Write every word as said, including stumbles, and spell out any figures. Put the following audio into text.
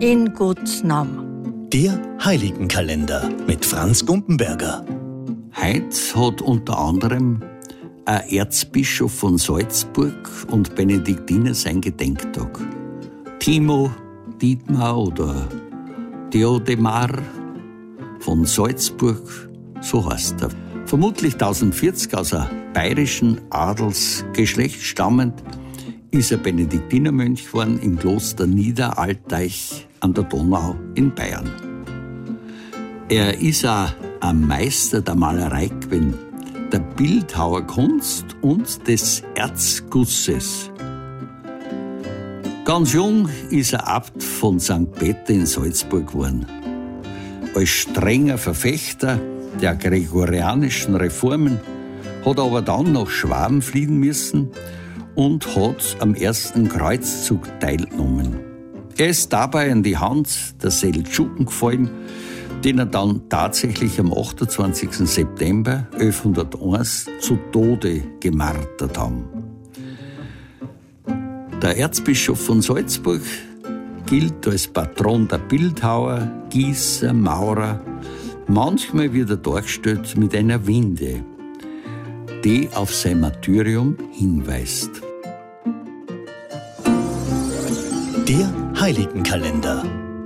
In Gottes Namen. Der Heiligenkalender mit Franz Gumpenberger. Heute hat unter anderem ein Erzbischof von Salzburg und Benediktiner sein Gedenktag. Timo, Dietmar oder Theodemar von Salzburg, so heißt er. Vermutlich tausendvierzig aus einem bayerischen Adelsgeschlecht stammend, ist er Benediktinermönch geworden im Kloster Niederalteich an der Donau in Bayern. Er ist auch ein Meister der Malerei gewesen, der Bildhauerkunst und des Erzgusses. Ganz jung ist er Abt von Sankt Peter in Salzburg geworden. Als strenger Verfechter der gregorianischen Reformen hat er aber dann nach Schwaben fliehen müssen und hat am ersten Kreuzzug teilgenommen. Er ist dabei in die Hand der Seldschuken gefallen, den er dann tatsächlich am achtundzwanzigsten September elfhunderteins zu Tode gemartert haben. Der Erzbischof von Salzburg gilt als Patron der Bildhauer, Gießer, Maurer. Manchmal wird er dargestellt mit einer Winde, die auf sein Martyrium hinweist. Der Heiligenkalender.